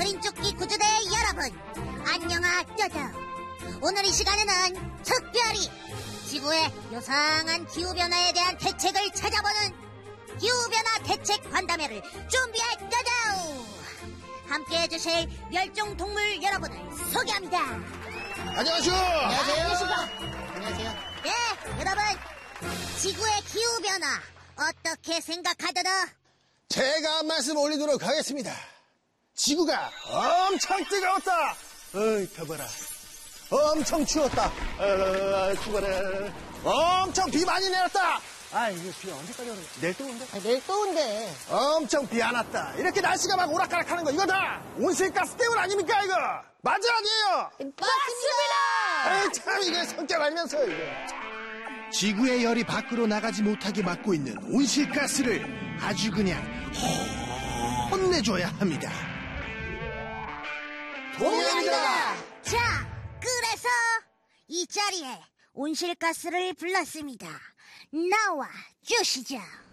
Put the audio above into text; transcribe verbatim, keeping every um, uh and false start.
그린조끼 구조대 여러분, 안녕하쇼. 오늘 이 시간에는 특별히 지구의 요상한 기후변화에 대한 대책을 찾아보는 기후변화 대책 관담회를 준비했쇼. 함께 해주실 멸종동물 여러분을 소개합니다. 안녕하세요. 안녕하세요. 안녕하세요. 네, 여러분, 지구의 기후변화 어떻게 생각하더라? 제가 한 말씀 올리도록 하겠습니다. 지구가 엄청 뜨거웠다. 어이, 더워라. 엄청 추웠다. 어, 추워라. 엄청 비 많이 내렸다. 아, 이거 비 언제까지 오는 거야? 내일 또 온다? 아, 내일 또 온대. 엄청 비 안 왔다. 이렇게 날씨가 막 오락가락하는 거 이거 다 온실가스 때문 아닙니까 이거? 맞아 아니에요? 맞습니다! 에이, 참 이거 성격 아니면서 이거. 지구의 열이 밖으로 나가지 못하게 막고 있는 온실가스를 아주 그냥 혼내줘야 합니다. 동의합니다. 자, 그래서 이 자리에 온실가스를 불렀습니다. 나와 주시죠.